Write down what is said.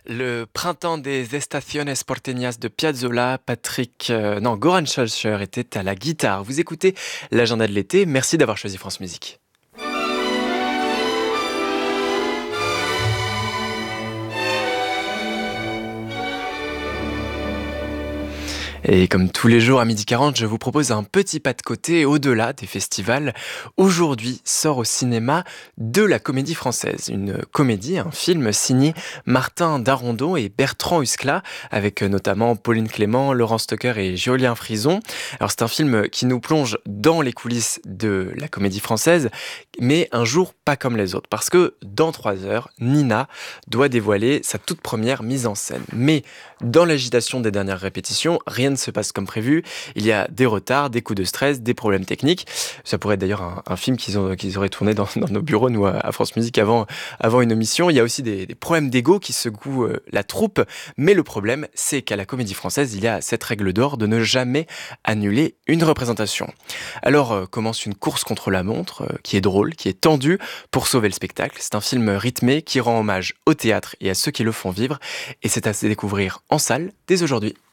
Le printemps des Estaciones Porteñas de Piazzolla, Goran Scholcher était à la guitare. Vous écoutez l'agenda de l'été, merci d'avoir choisi France Musique. Et comme tous les jours à 12h40, je vous propose un petit pas de côté au-delà des festivals. Aujourd'hui sort au cinéma de la Comédie Française, une comédie, un film signé Martin Darondon et Bertrand Huskla, avec notamment Pauline Clément, Laurent Stocker et Julien Frison. Alors c'est un film qui nous plonge dans les coulisses de la Comédie Française, mais un jour pas comme les autres, parce que dans 3 heures, Nina doit dévoiler sa toute première mise en scène. Mais dans l'agitation des dernières répétitions, rien ne se passe comme prévu. Il y a des retards, des coups de stress, des problèmes techniques. Ça pourrait être d'ailleurs un film qu'ils auraient tourné dans nos bureaux, nous, à France Musique, avant une émission. Il y a aussi des problèmes d'ego qui secouent la troupe. Mais le problème, c'est qu'à la Comédie Française, il y a cette règle d'or de ne jamais annuler une représentation. Alors commence une course contre la montre, qui est drôle, qui est tendue, pour sauver le spectacle. C'est un film rythmé qui rend hommage au théâtre et à ceux qui le font vivre. Et c'est à découvrir en salle dès aujourd'hui.